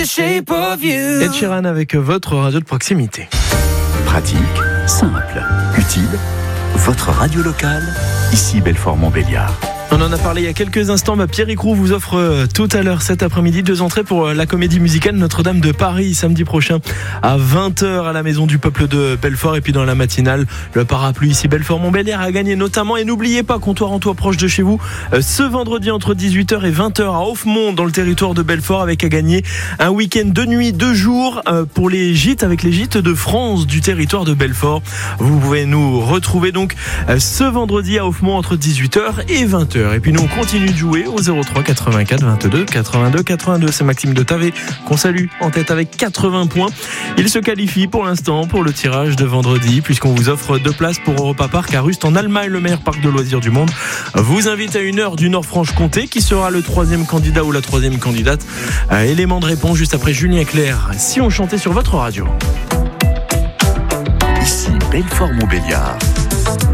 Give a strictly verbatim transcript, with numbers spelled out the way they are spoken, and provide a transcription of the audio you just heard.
Ed Sheeran avec votre radio de proximité. Pratique, simple, utile. Votre radio locale, ici Belfort-Montbéliard. On en a parlé il y a quelques instants. Bah, Pierre Icroux vous offre euh, tout à l'heure cet après-midi deux entrées pour euh, la comédie musicale Notre-Dame de Paris samedi prochain à vingt heures à la Maison du Peuple de Belfort. Et puis dans la matinale, le parapluie ici Belfort-Montbéliard a gagné notamment. Et n'oubliez pas, comptoir en toit proche de chez vous, euh, ce vendredi entre dix-huit heures et vingt heures à Offemont dans le territoire de Belfort, avec à gagner un week-end de nuit, deux jours euh, pour les gîtes, avec les gîtes de France du territoire de Belfort. Vous pouvez nous retrouver donc euh, ce vendredi à Offemont entre dix-huit heures et vingt heures. Et puis nous on continue de jouer au zéro trois quatre-vingt-quatre vingt-deux quatre-vingt-deux quatre-vingt-deux. C'est Maxime de Tavé qu'on salue en tête avec quatre-vingts points. Il se qualifie pour l'instant pour le tirage de vendredi, puisqu'on vous offre deux places pour Europa Park à Rust en Allemagne, le meilleur parc de loisirs du monde. Vous invite à une heure du Nord-Franche-Comté, qui sera le troisième candidat ou la troisième candidate. Euh, élément de réponse juste après Julien Clerc. Si on chantait sur votre radio. Ici Belfort-Montbéliard.